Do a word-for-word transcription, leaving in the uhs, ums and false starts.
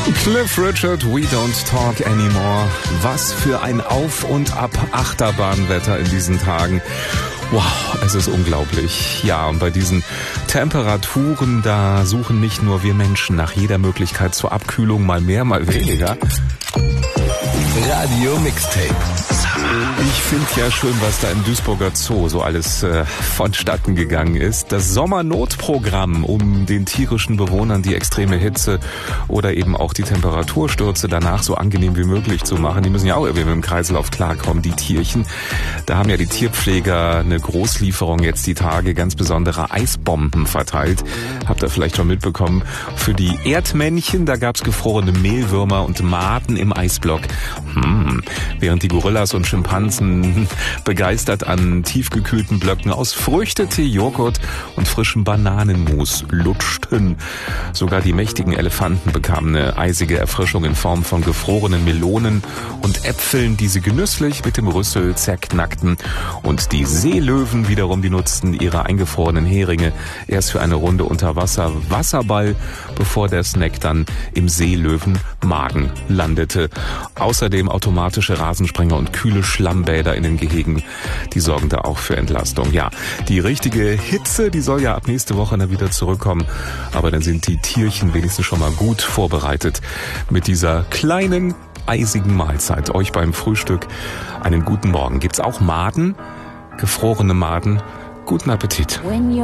Cliff Richard, We Don't Talk Anymore. Was für ein Auf- und Ab-Achterbahnwetter in diesen Tagen. Wow, es ist unglaublich. Ja, und bei diesen Temperaturen, da suchen nicht nur wir Menschen nach jeder Möglichkeit zur Abkühlung, mal mehr, mal weniger. Radio Mixtape. Ich finde ja schön, was da im Duisburger Zoo so alles äh, vonstatten gegangen ist. Das Sommernotprogramm, um den tierischen Bewohnern die extreme Hitze oder eben auch die Temperaturstürze danach so angenehm wie möglich zu machen. Die müssen ja auch irgendwie mit dem Kreislauf klarkommen, die Tierchen. Da haben ja die Tierpfleger eine Großlieferung jetzt die Tage ganz besondere Eisbomben verteilt. Habt ihr vielleicht schon mitbekommen. Für die Erdmännchen, da gab's gefrorene Mehlwürmer und Maden im Eisblock. Hm. Während die Gorillas und Schimpansen begeistert an tiefgekühlten Blöcken aus Früchtetee, Joghurt und frischem Bananenmus lutschten. Sogar die mächtigen Elefanten bekamen eine eisige Erfrischung in Form von gefrorenen Melonen und Äpfeln, die sie genüsslich mit dem Rüssel zerknackten. Und die Seelöwen wiederum, die nutzten ihre eingefrorenen Heringe erst für eine Runde unter Wasser Wasserball, bevor der Snack dann im Seelöwenmagen landete. Außerdem automatische Rasensprenger und kühle Schlammbäder in den Gehegen, die sorgen da auch für Entlastung. Ja, die richtige Hitze, die soll ja ab nächste Woche dann wieder zurückkommen, aber dann sind die Tierchen wenigstens schon mal gut vorbereitet mit dieser kleinen, eisigen Mahlzeit. Euch beim Frühstück einen guten Morgen. Gibt's auch Maden, gefrorene Maden? Guten Appetit.